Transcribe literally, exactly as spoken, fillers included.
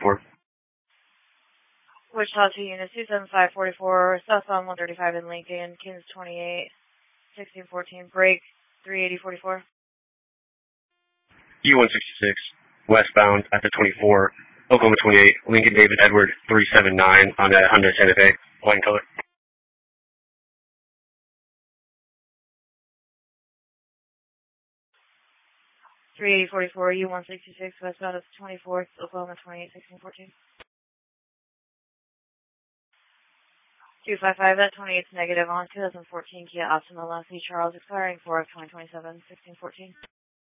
four. Wichita two units, two seven five four four, southbound one thirty-five in Lincoln, Kins twenty-eight, sixteen fourteen, break three eighty forty-four. U one sixty-six, westbound at the twenty-four, Oklahoma twenty-eight, Lincoln David Edward three seven nine on a Hyundai Santa Fe, white color. three eighty forty-four, U one sixty-six, westbound at the twenty-fourth, Oklahoma twenty-eight, sixteen fourteen. two five five, that twenty-eight is negative on two thousand fourteen Kia Optima Lassie Charles, expiring four of twenty twenty-seven, sixteen fourteen.